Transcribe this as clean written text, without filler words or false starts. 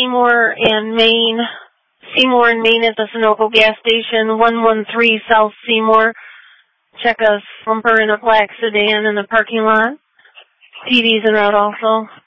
Seymour and Main. Seymour and Main at the Sunoco gas station, 113 South Seymour. Check a bumper in a black sedan in the parking lot. TV's en route also.